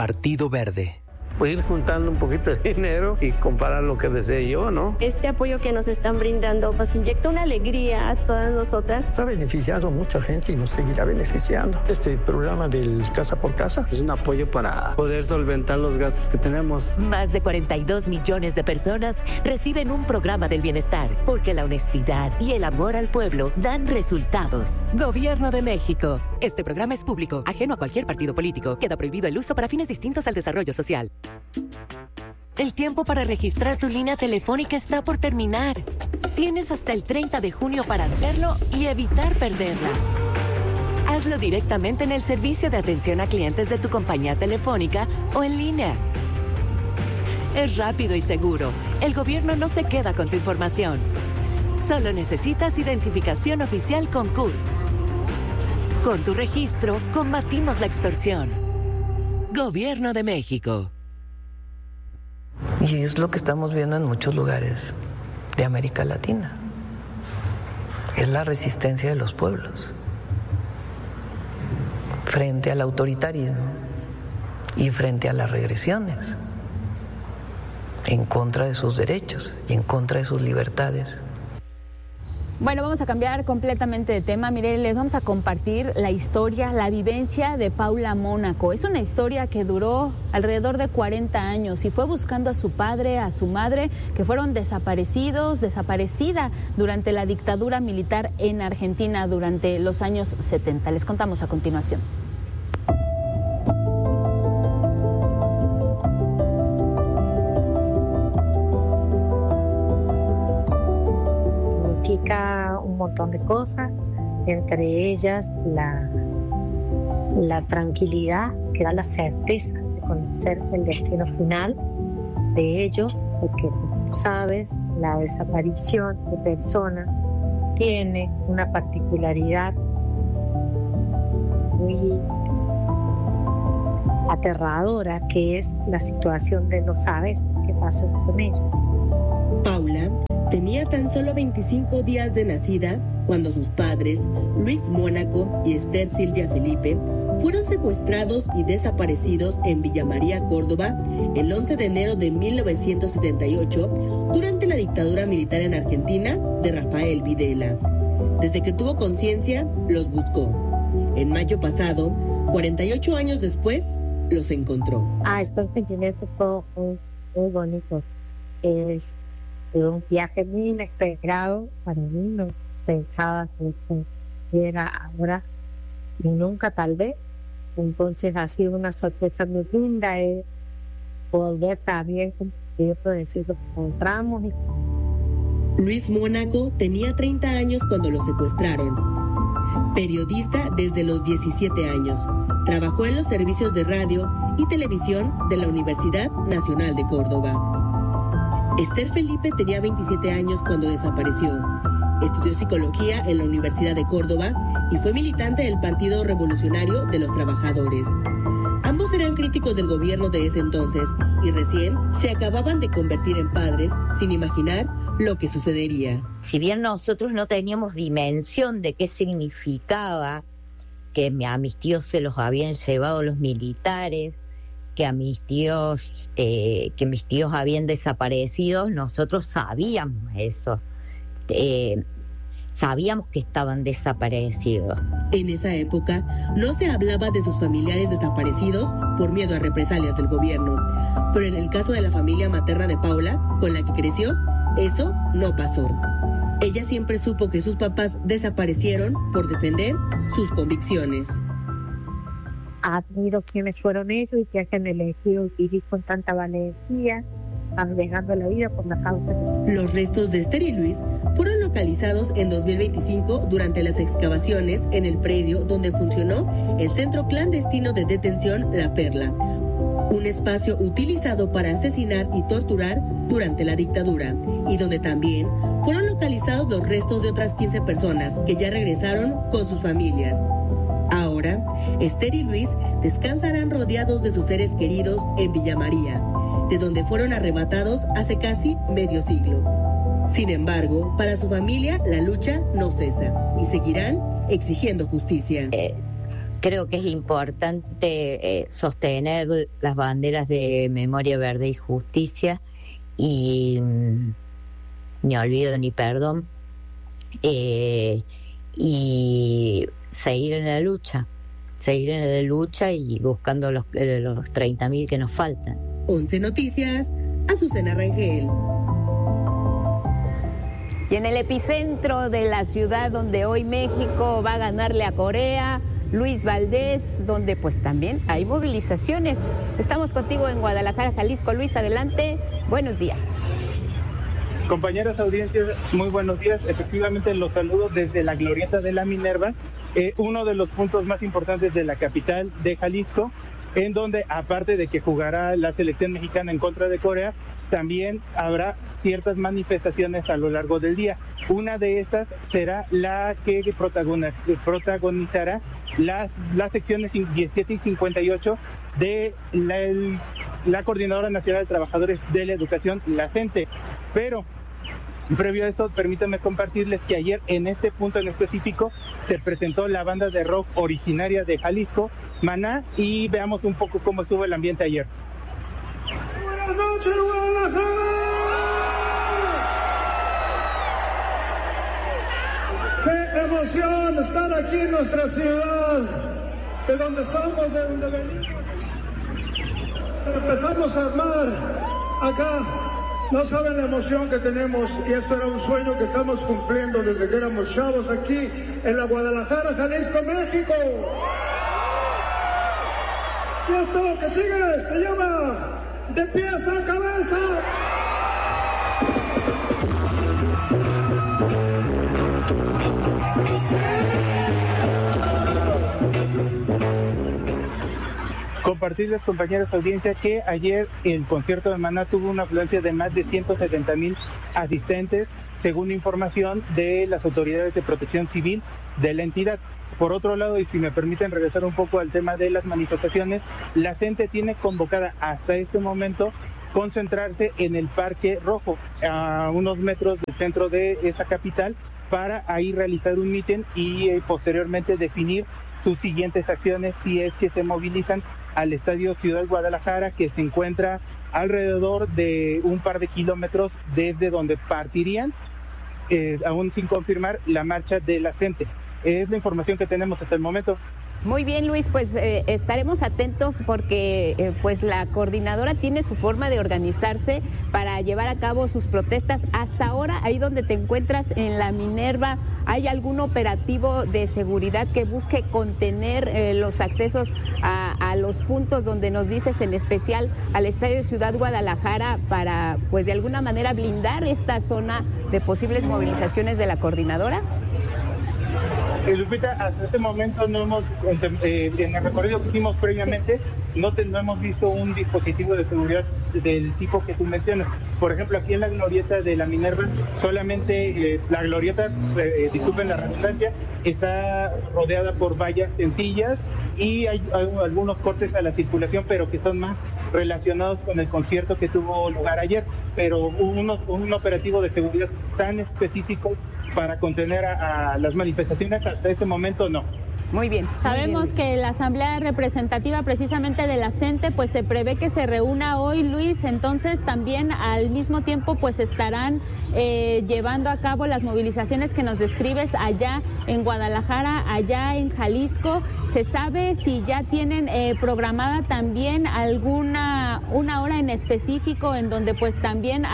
Partido Verde. Pues ir juntando un poquito de dinero y comparar lo que desee yo, ¿no? Este apoyo que nos están brindando nos inyecta una alegría a todas nosotras. Ha beneficiado a mucha gente y nos seguirá beneficiando. Este programa del Casa por Casa es un apoyo para poder solventar los gastos que tenemos. Más de 42 millones de personas reciben un programa del bienestar, porque la honestidad y el amor al pueblo dan resultados. Gobierno de México. Este programa es público, ajeno a cualquier partido político. Queda prohibido el uso para fines distintos al desarrollo social. El tiempo para registrar tu línea telefónica está por terminar. Tienes hasta el 30 de junio para hacerlo y evitar perderla. Hazlo directamente en el servicio de atención a clientes de tu compañía telefónica o en línea. Es rápido y seguro. El gobierno no se queda con tu información. Solo necesitas identificación oficial con CURP. Con tu registro, combatimos la extorsión. Gobierno de México. Y es lo que estamos viendo en muchos lugares de América Latina. Es la resistencia de los pueblos frente al autoritarismo y frente a las regresiones, en contra de sus derechos y en contra de sus libertades. Bueno, vamos a cambiar completamente de tema. Mire, les vamos a compartir la historia, la vivencia de Paula Mónaco. Es una historia que duró alrededor de 40 años y fue buscando a su padre, a su madre, que fueron desaparecida durante la dictadura militar en Argentina durante los años 70. Les contamos a continuación. Un montón de cosas, entre ellas la tranquilidad que da la certeza de conocer el destino final de ellos, porque como tú sabes, la desaparición de personas tiene una particularidad muy aterradora, que es la situación de no saber qué pasó con ellos. Paula tenía tan solo 25 días de nacida cuando sus padres, Luis Mónaco y Esther Silvia Felipe, fueron secuestrados y desaparecidos en Villa María, Córdoba, el 11 de enero de 1978, durante la dictadura militar en Argentina de Rafael Videla. Desde que tuvo conciencia, los buscó. En mayo pasado, 48 años después, los encontró. Estos sentimientos fueron muy bonitos. Es un viaje muy inesperado para mí, no pensaba que era ahora y nunca, tal vez. Entonces ha sido una sorpresa muy linda, poder también, como yo puedo decir, lo encontramos. Luis Mónaco tenía 30 años cuando lo secuestraron. Periodista desde los 17 años, trabajó en los servicios de radio y televisión de la Universidad Nacional de Córdoba. Esther Felipe tenía 27 años cuando desapareció. Estudió psicología en la Universidad de Córdoba y fue militante del Partido Revolucionario de los Trabajadores. Ambos eran críticos del gobierno de ese entonces y recién se acababan de convertir en padres sin imaginar lo que sucedería. Si bien nosotros no teníamos dimensión de qué significaba que a mis tíos se los habían llevado los militares, que mis tíos habían desaparecido, nosotros sabíamos eso. Sabíamos que estaban desaparecidos. En esa época no se hablaba de sus familiares desaparecidos por miedo a represalias del gobierno. Pero en el caso de la familia materna de Paula, con la que creció, eso no pasó. Ella siempre supo que sus papás desaparecieron por defender sus convicciones. Admiro quienes fueron ellos y que hayan elegido vivir con tanta valentía, arriesgando la vida por la causa. Los restos de Esther y Luis fueron localizados en 2025 durante las excavaciones en el predio donde funcionó el centro clandestino de detención La Perla, un espacio utilizado para asesinar y torturar durante la dictadura, y donde también fueron localizados los restos de otras 15 personas que ya regresaron con sus familias. Ahora, Esther y Luis descansarán rodeados de sus seres queridos en Villa María, de donde fueron arrebatados hace casi medio siglo. Sin embargo, para su familia la lucha no cesa y seguirán exigiendo justicia. creo que es importante sostener las banderas de memoria, verdad y justicia y ni olvido ni perdón, y seguir en la lucha y buscando los 30.000 que nos faltan. 11 Noticias, Azucena Rangel. Y en el epicentro de la ciudad donde hoy México va a ganarle a Corea, Luis Valdés, donde pues también hay movilizaciones. Estamos contigo en Guadalajara, Jalisco. Luis, adelante. Buenos días. Compañeras audiencias, muy buenos días. Efectivamente, los saludos desde la glorieta de la Minerva, uno de los puntos más importantes de la capital de Jalisco, en donde, aparte de que jugará la selección mexicana en contra de Corea, también habrá ciertas manifestaciones a lo largo del día. Una de estas será la que protagonizará las secciones 17 y 58 de la Coordinadora Nacional de Trabajadores de la Educación, la CENTE. Pero previo a esto, permítanme compartirles que ayer en este punto en específico se presentó la banda de rock originaria de Jalisco, Maná, y veamos un poco cómo estuvo el ambiente ayer. Buenas noches, Guadalajara. Qué emoción estar aquí en nuestra ciudad, de donde somos, de donde venimos. Empezamos a armar acá. No saben la emoción que tenemos, y esto era un sueño que estamos cumpliendo desde que éramos chavos aquí en la Guadalajara, Jalisco, México. Y esto que sigue se llama De Pies a Cabeza. Compartirles, compañeros audiencia, que ayer el concierto de Maná tuvo una afluencia de más de 170,000 asistentes, según información de las autoridades de protección civil de la entidad. Por otro lado, y si me permiten regresar un poco al tema de las manifestaciones, la CENTE tiene convocada hasta este momento concentrarse en el Parque Rojo, a unos metros del centro de esa capital, para ahí realizar un mitin y posteriormente definir sus siguientes acciones si es que se movilizan al Estadio Ciudad Guadalajara, que se encuentra alrededor de un par de kilómetros desde donde partirían, aún sin confirmar, la marcha de la CENTE. Es la información que tenemos hasta el momento. Muy bien, Luis, pues estaremos atentos porque pues la coordinadora tiene su forma de organizarse para llevar a cabo sus protestas. Hasta ahora, ahí donde te encuentras en la Minerva, ¿hay algún operativo de seguridad que busque contener los accesos a los puntos donde nos dices, en especial al Estadio Ciudad Guadalajara, para pues de alguna manera blindar esta zona de posibles movilizaciones de la coordinadora? Lupita, hasta este momento no hemos, en el recorrido que hicimos previamente, no hemos visto un dispositivo de seguridad del tipo que tú mencionas. Por ejemplo, aquí en la glorieta de la Minerva, solamente la glorieta, disculpen la redundancia, está rodeada por vallas sencillas y hay algunos cortes a la circulación, pero que son más relacionados con el concierto que tuvo lugar ayer. Pero un operativo de seguridad tan específico para contener a las manifestaciones hasta este momento no. Muy bien. Sabemos que la Asamblea Representativa precisamente de la CENTE pues se prevé que se reúna hoy, Luis, entonces también al mismo tiempo pues estarán llevando a cabo las movilizaciones que nos describes allá en Guadalajara, allá en Jalisco. ¿Se sabe si ya tienen programada también una hora en específico en donde pues también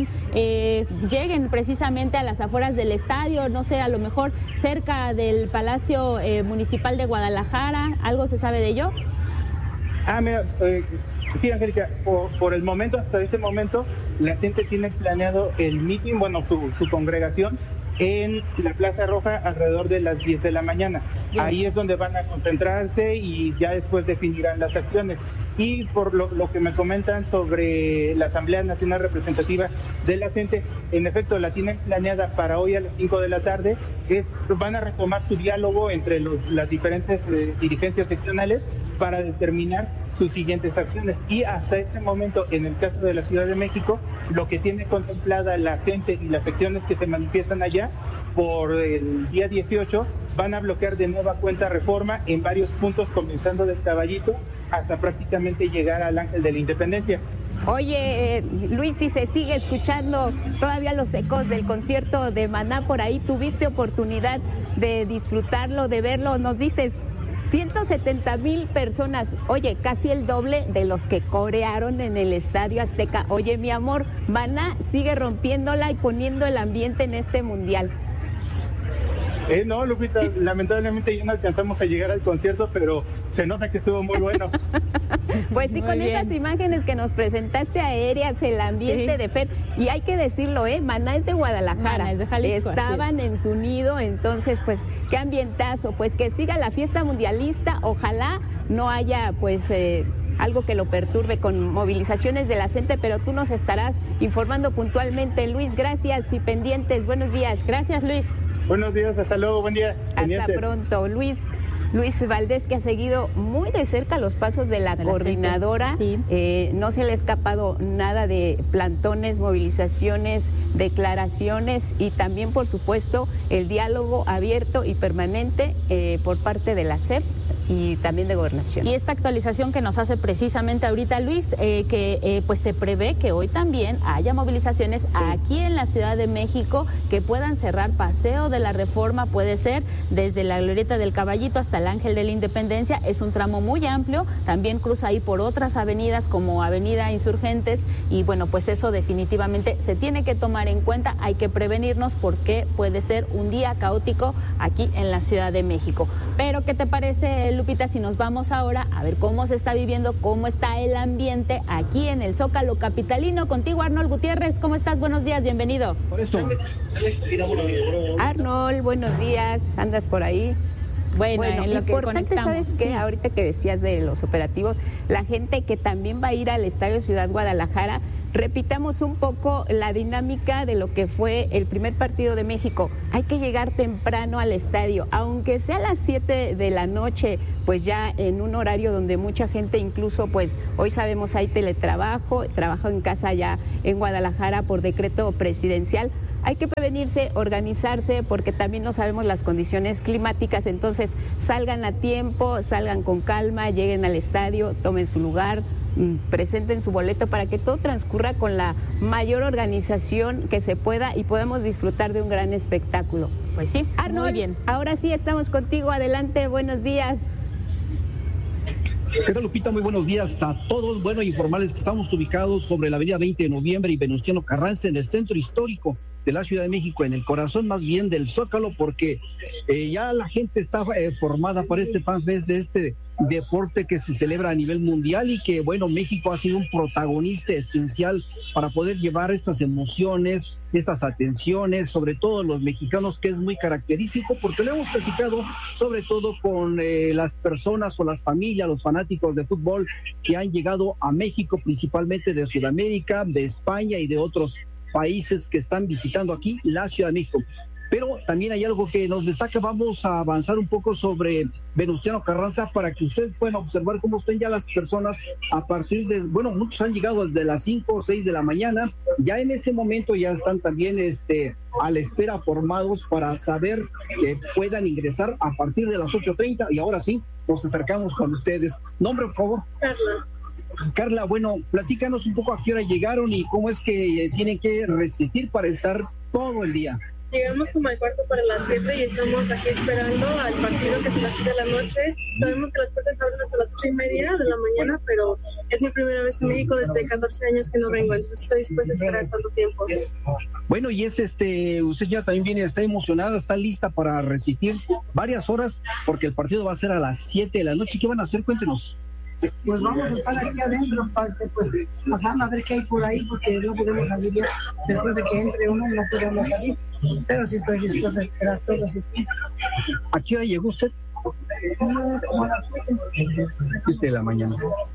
lleguen precisamente a las afueras del estadio, no sé, a lo mejor cerca del Palacio Municipal de Guadalajara? ¿Algo se sabe de ello? Mira, sí, Angélica, por el momento, hasta este momento, la gente tiene planeado el mitin, bueno, su congregación en la Plaza Roja alrededor de las 10 de la mañana. Bien. Ahí es donde van a concentrarse y ya después definirán las acciones. Y por lo que me comentan sobre la Asamblea Nacional Representativa de la CENTE, en efecto la tienen planeada para hoy a las 5 de la tarde. Van a retomar su diálogo entre las diferentes dirigencias seccionales para determinar sus siguientes acciones. Y hasta este momento, en el caso de la Ciudad de México, lo que tiene contemplada la CENTE y las secciones que se manifiestan allá por el día 18 van a bloquear de nueva cuenta Reforma en varios puntos, comenzando del Caballito hasta prácticamente llegar al Ángel de la Independencia. Oye, Luis, si se sigue escuchando todavía los ecos del concierto de Maná por ahí, ¿tuviste oportunidad de disfrutarlo, de verlo? Nos dices, 170,000 personas, oye, casi el doble de los que corearon en el Estadio Azteca. Oye, mi amor, Maná sigue rompiéndola y poniendo el ambiente en este mundial. No, Lupita, lamentablemente ya no alcanzamos a llegar al concierto, pero se nota que estuvo muy bueno. Pues sí, muy con bien. Esas imágenes que nos presentaste aéreas, el ambiente de Fer, y hay que decirlo, Maná es de Guadalajara, Maná es de Jalisco, estaban en su nido, entonces pues qué ambientazo, pues que siga la fiesta mundialista, ojalá no haya pues algo que lo perturbe con movilizaciones de la gente, pero tú nos estarás informando puntualmente. Luis, gracias y pendientes, buenos días. Gracias, Luis. Buenos días, hasta luego, buen día. Hasta pronto, Luis Valdés, que ha seguido muy de cerca los pasos de la coordinadora. Sí. No se le ha escapado nada de plantones, movilizaciones, declaraciones y también, por supuesto, el diálogo abierto y permanente por parte de la SEP y también de Gobernación. Y esta actualización que nos hace precisamente ahorita Luis, pues se prevé que hoy también haya movilizaciones aquí en la Ciudad de México que puedan cerrar Paseo de la Reforma, puede ser desde la Glorieta del Caballito hasta el Ángel de la Independencia. Es un tramo muy amplio, también cruza ahí por otras avenidas como Avenida Insurgentes y bueno, pues eso definitivamente se tiene que tomar en cuenta, hay que prevenirnos porque puede ser un día caótico aquí en la Ciudad de México. Pero ¿qué te parece, Lupita, si nos vamos ahora a ver cómo se está viviendo, cómo está el ambiente aquí en el Zócalo capitalino? Contigo, Arnold Gutiérrez, ¿cómo estás? Buenos días, bienvenido. Arnold, buenos días, ¿andas por ahí? Bueno, en lo que importante, ¿sabes qué? Ahorita que decías de los operativos, la gente que también va a ir al Estadio Ciudad Guadalajara, repitamos un poco la dinámica de lo que fue el primer partido de México. Hay que llegar temprano al estadio, aunque sea a las 7 de la noche, pues ya en un horario donde mucha gente incluso, pues hoy sabemos hay teletrabajo, trabajo en casa ya en Guadalajara por decreto presidencial. Hay que prevenirse, organizarse, porque también no sabemos las condiciones climáticas, entonces salgan a tiempo, salgan con calma, lleguen al estadio, tomen su lugar, presenten su boleto para que todo transcurra con la mayor organización que se pueda y podamos disfrutar de un gran espectáculo. Pues sí, Arnold, muy bien. Ahora sí estamos contigo, adelante, buenos días. ¿Qué tal, Lupita? Muy buenos días a todos. Bueno, informarles que estamos ubicados sobre la avenida 20 de noviembre y Venustiano Carranza en el centro histórico de la Ciudad de México, en el corazón más bien del Zócalo, porque ya la gente está formada para este FanFest de este deporte que se celebra a nivel mundial y que, bueno, México ha sido un protagonista esencial para poder llevar estas emociones, estas atenciones, sobre todo los mexicanos, que es muy característico, porque lo hemos platicado sobre todo con las personas o las familias, los fanáticos de fútbol que han llegado a México, principalmente de Sudamérica, de España y de otros países que están visitando aquí la Ciudad de México. Pero también hay algo que nos destaca. Vamos a avanzar un poco sobre Venustiano Carranza para que ustedes puedan observar cómo están ya las personas a partir de, bueno, muchos han llegado desde las 5 o 6 de la mañana, ya en este momento ya están también a la espera formados para saber que puedan ingresar a partir de las 8:30 y ahora sí, nos acercamos con ustedes. Nombre, por favor. Carla, bueno, platícanos un poco a qué hora llegaron y cómo es que tienen que resistir para estar todo el día. Llegamos como al cuarto para las 7 y estamos aquí esperando al partido que es a las 7 de la noche. Sabemos que las puertas abren hasta las 8:30 de la mañana, pero es mi primera vez en México desde 14 años que no vengo, entonces estoy dispuesta a esperar tanto tiempo. Bueno, y usted ya también está emocionada, está lista para resistir varias horas, porque el partido va a ser a las 7 de la noche. ¿Qué van a hacer? Cuéntenos. Pues vamos a estar aquí adentro, pues pasando a ver qué hay por ahí, porque no podemos salir ya. Después de que entre uno no podemos salir, pero sí estoy dispuesta a esperar todo ese tiempo. ¿A qué hora llegó usted? No, como a las 7 de la mañana.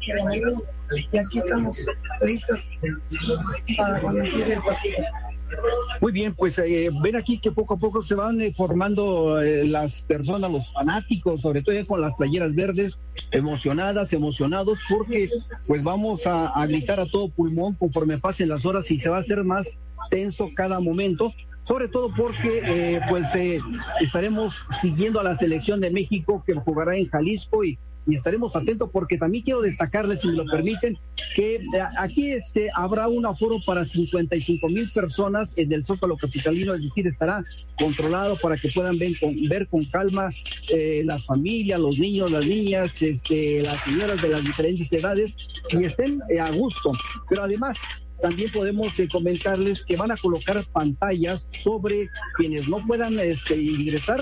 Y aquí estamos listos para cuando empiece el partido. Muy bien, pues ven aquí que poco a poco se van formando las personas, los fanáticos, sobre todo ya con las playeras verdes, emocionados, porque pues vamos a gritar a todo pulmón conforme pasen las horas y se va a hacer más tenso cada momento. sobre todo porque estaremos siguiendo a la selección de México que jugará en Jalisco y estaremos atentos porque también quiero destacarles, si me lo permiten, que aquí habrá un aforo para 55,000 personas en el Zócalo capitalino, es decir, estará controlado para que puedan ver con calma las familias, los niños, las niñas, las señoras de las diferentes edades y estén a gusto. Pero además también podemos comentarles que van a colocar pantallas sobre quienes no puedan ingresar,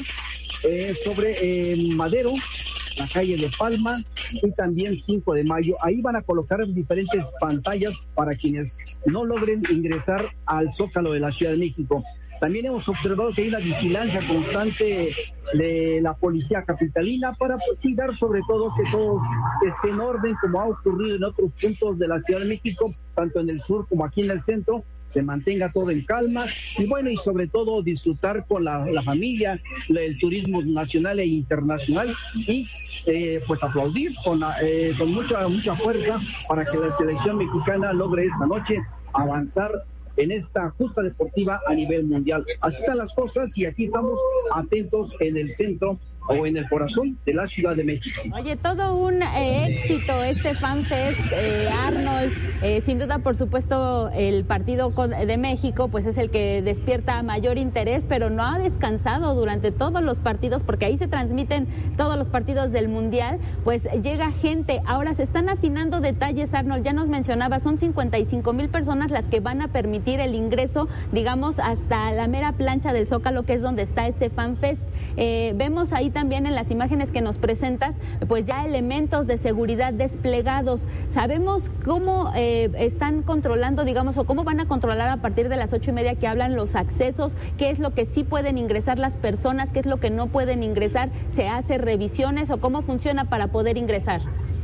sobre Madero, la calle de Palma y también 5 de Mayo. Ahí van a colocar diferentes pantallas para quienes no logren ingresar al Zócalo de la Ciudad de México. También hemos observado que hay una vigilancia constante de la policía capitalina para cuidar sobre todo que todo esté en orden, como ha ocurrido en otros puntos de la Ciudad de México, tanto en el sur como aquí en el centro, se mantenga todo en calma y bueno, y sobre todo disfrutar con la familia, el turismo nacional e internacional y pues aplaudir con mucha fuerza para que la selección mexicana logre esta noche avanzar en esta justa deportiva a nivel mundial. Así están las cosas y aquí estamos atentos en el centro o en el corazón de la Ciudad de México. Oye, todo un éxito este FanFest, Arnold. Sin duda, por supuesto, el partido de México pues es el que despierta mayor interés, pero no ha descansado durante todos los partidos, porque ahí se transmiten todos los partidos del Mundial, pues llega gente. Ahora se están afinando detalles, Arnold, ya nos mencionaba, son 55,000 personas las que van a permitir el ingreso, digamos, hasta la mera plancha del Zócalo, que es donde está este FanFest. Vemos ahí también en las imágenes que nos presentas, pues ya elementos de seguridad desplegados. ¿Sabemos cómo están controlando, digamos, o cómo van a controlar a partir de las 8:30 que hablan los accesos? ¿Qué es lo que sí pueden ingresar las personas? ¿Qué es lo que no pueden ingresar? ¿Se hace revisiones o cómo funciona para poder ingresar?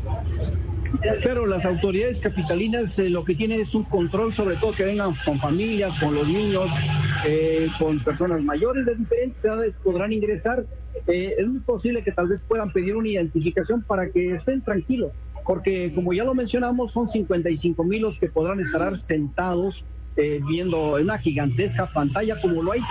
Claro, las autoridades capitalinas lo que tienen es un control, sobre todo que vengan con familias, con los niños, con personas mayores de diferentes edades podrán ingresar. Es muy posible que tal vez puedan pedir una identificación para que estén tranquilos, porque como ya lo mencionamos, son 55,000 los que podrán estar sentados viendo una gigantesca pantalla como lo hay